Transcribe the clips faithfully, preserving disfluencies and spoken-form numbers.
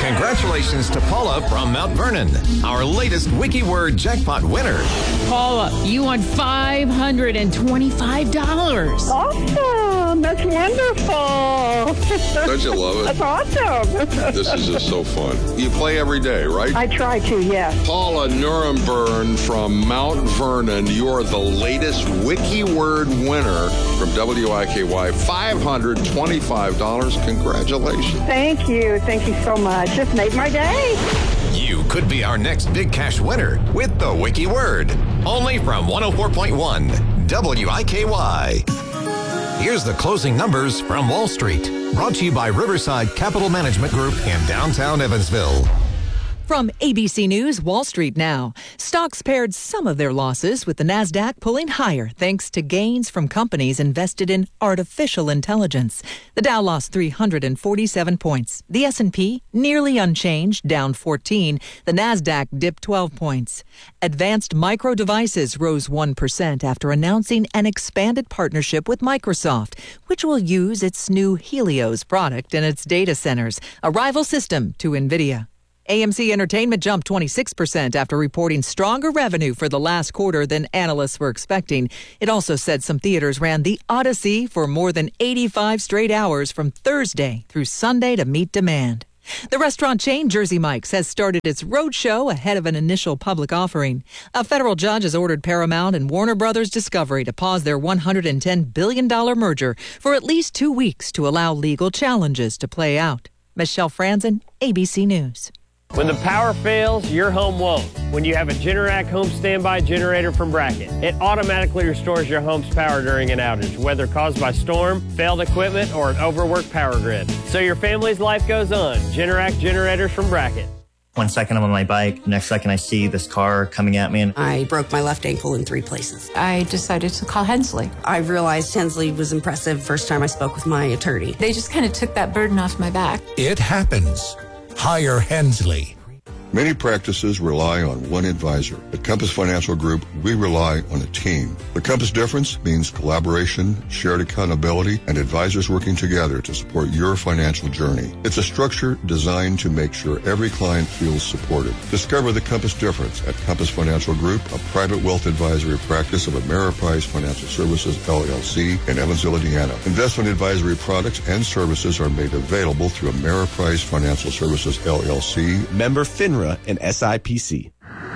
Congratulations to Paula from Mount Vernon, our latest WikiWord jackpot winner. Paula, you won five hundred twenty-five dollars. Awesome. That's wonderful. Don't you love it? That's awesome. This is just so fun. You play every day, right? I try to, yes. Paula Nuremberg from Mount Vernon, you are the latest WikiWord winner from W I K Y. five hundred twenty-five dollars. Congratulations. Thank you. Thank you so much. Just made my day. You could be our next big cash winner with the WikiWord. Only from one oh four point one W I K Y. Here's the closing numbers from Wall Street. Brought to you by Riverside Capital Management Group in downtown Evansville. From A B C News, Wall Street now. Stocks pared some of their losses, with the Nasdaq pulling higher thanks to gains from companies invested in artificial intelligence. The Dow lost three hundred forty-seven points. The S and P nearly unchanged, down fourteen. The Nasdaq dipped twelve points. Advanced Micro Devices rose one percent after announcing an expanded partnership with Microsoft, which will use its new Helios product in its data centers, a rival system to NVIDIA. A M C Entertainment jumped twenty-six percent after reporting stronger revenue for the last quarter than analysts were expecting. It also said some theaters ran The Odyssey for more than eighty-five straight hours from Thursday through Sunday to meet demand. The restaurant chain Jersey Mike's has started its roadshow ahead of an initial public offering. A federal judge has ordered Paramount and Warner Brothers Discovery to pause their one hundred ten billion dollars merger for at least two weeks to allow legal challenges to play out. Michelle Franzen, A B C News. When the power fails, your home won't. When you have a Generac home standby generator from Bracket, it automatically restores your home's power during an outage, whether caused by storm, failed equipment, or an overworked power grid. So your family's life goes on. Generac generators from Bracket. One second I'm on my bike, the next second I see this car coming at me. And I broke my left ankle in three places. I decided to call Hensley. I realized Hensley was impressive first time I spoke with my attorney. They just kind of took that burden off my back. It happens. Hire Hensley. Many practices rely on one advisor. At Compass Financial Group, we rely on a team. The Compass difference means collaboration, shared accountability, and advisors working together to support your financial journey. It's a structure designed to make sure every client feels supported. Discover the Compass difference at Compass Financial Group, a private wealth advisory practice of Ameriprise Financial Services, L L C, in Evansville, Indiana. Investment advisory products and services are made available through Ameriprise Financial Services, L L C. Member FINRA and S I P C.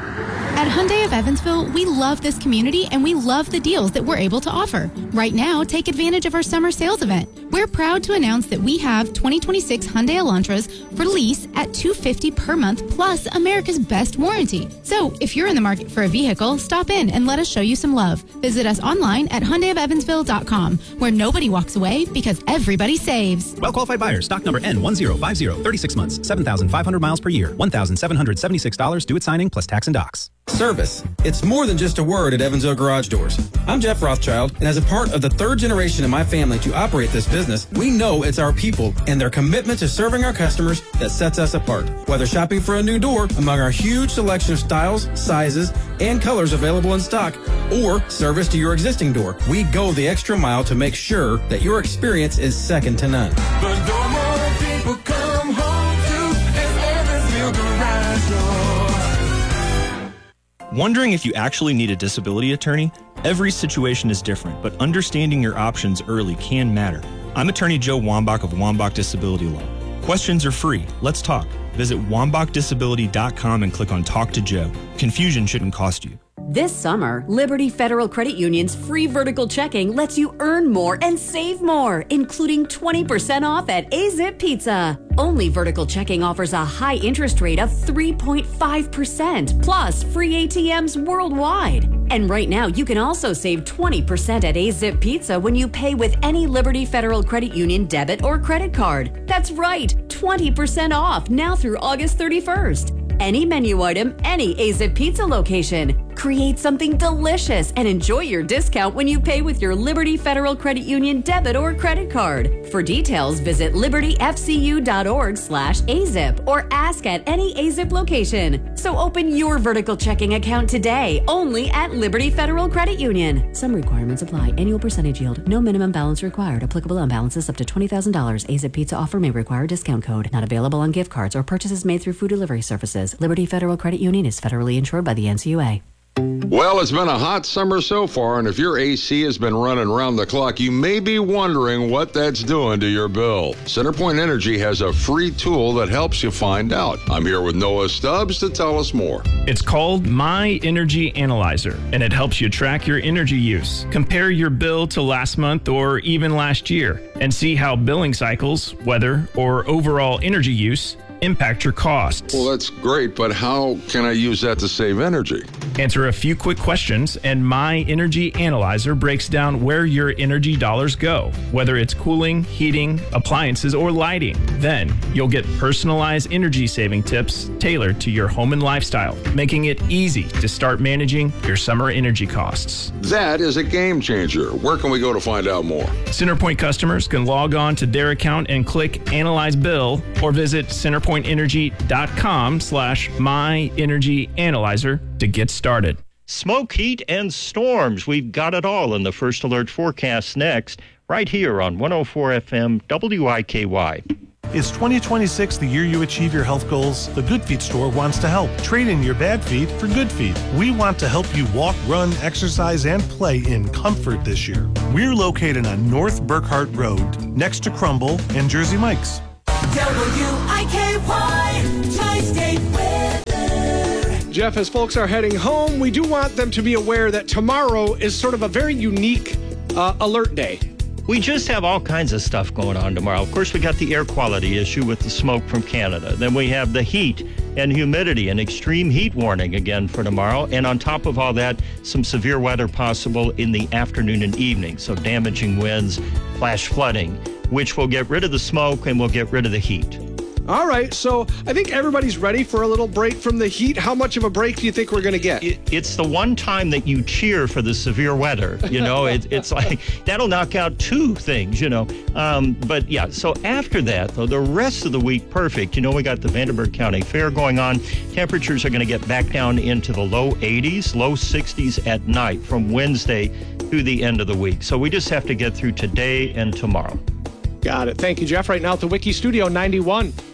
At Hyundai of Evansville, we love this community and we love the deals that we're able to offer. Right now, take advantage of our summer sales event. We're proud to announce that we have twenty twenty-six Hyundai Elantras for lease at two hundred fifty dollars per month plus America's best warranty. So if you're in the market for a vehicle, stop in and let us show you some love. Visit us online at Hyundai of Evansville dot com, where nobody walks away because everybody saves. Well-qualified buyers. Stock number N one zero five zero, thirty-six months, seven thousand five hundred miles per year, one thousand seven hundred seventy-six dollars due at signing plus tax and docks. Service. It's more than just a word at Evansville Garage Doors. I'm Jeff Rothschild, and as a part of the third generation of my family to operate this business, we know it's our people and their commitment to serving our customers that sets us apart. Whether shopping for a new door among our huge selection of styles, sizes, and colors available in stock, or service to your existing door, we go the extra mile to make sure that your experience is second to none. The door more people come home to is Evansville Garage Doors. Wondering if you actually need a disability attorney? Every situation is different, but understanding your options early can matter. I'm attorney Joe Wambach of Wambach Disability Law. Questions are free. Let's talk. Visit wambach disability dot com and click on Talk to Joe. Confusion shouldn't cost you. This summer, Liberty Federal Credit Union's free vertical checking lets you earn more and save more, including twenty percent off at A-Zip Pizza. Only vertical checking offers a high interest rate of three point five percent, plus free A T Ms worldwide. And right now, you can also save twenty percent at A-Zip Pizza when you pay with any Liberty Federal Credit Union debit or credit card. That's right, twenty percent off now through August thirty-first. Any menu item, any A-Zip Pizza location. Create something delicious and enjoy your discount when you pay with your Liberty Federal Credit Union debit or credit card. For details, visit libertyfcu.org slash AZIP or ask at any AZIP location. So open your vertical checking account today, only at Liberty Federal Credit Union. Some requirements apply. Annual percentage yield. No minimum balance required. Applicable on balances up to twenty thousand dollars. AZIP Pizza offer may require discount code. Not available on gift cards or purchases made through food delivery services. Liberty Federal Credit Union is federally insured by the N C U A. Well, it's been a hot summer so far, and if your A C has been running around the clock, you may be wondering what that's doing to your bill. CenterPoint Energy has a free tool that helps you find out. I'm here with Noah Stubbs to tell us more. It's called My Energy Analyzer, and it helps you track your energy use. Compare your bill to last month or even last year, and see how billing cycles, weather, or overall energy use impact your costs. Well, that's great, but how can I use that to save energy? Answer a few quick questions, and My Energy Analyzer breaks down where your energy dollars go, whether it's cooling, heating, appliances, or lighting. Then, you'll get personalized energy-saving tips tailored to your home and lifestyle, making it easy to start managing your summer energy costs. That is a game changer. Where can we go to find out more? CenterPoint customers can log on to their account and click Analyze Bill, or visit centerpointenergy.com slash My Energy Analyzer to get started. Smoke, heat, and storms. We've got it all in the First Alert forecast next, right here on one oh four F M W I K Y. Is twenty twenty-six the year you achieve your health goals? The Good Feet store wants to help. Trade in your bad feet for good feet. We want to help you walk, run, exercise, and play in comfort this year. We're located on North Burkhart Road, next to Crumble and Jersey Mike's. W I K Y, Tri-State Weather. Jeff, as folks are heading home, we do want them to be aware that tomorrow is sort of a very unique uh, alert day. We just have all kinds of stuff going on tomorrow. Of course, we got the air quality issue with the smoke from Canada. Then we have the heat and humidity, an extreme heat warning again for tomorrow. And on top of all that, some severe weather possible in the afternoon and evening. So damaging winds, flash flooding, which will get rid of the smoke and will get rid of the heat. All right, so I think everybody's ready for a little break from the heat. How much of a break do you think we're going to get? It, it's the one time that you cheer for the severe weather. You know, it, it's like that'll knock out two things, you know. Um, but yeah, so after that, though, the rest of the week, perfect. You know, we got the Vanderburgh County Fair going on. Temperatures are going to get back down into the low eighties, low sixties at night from Wednesday through the end of the week. So we just have to get through today and tomorrow. Got it. Thank you, Jeff. Right now at the Wiki Studio ninety-one.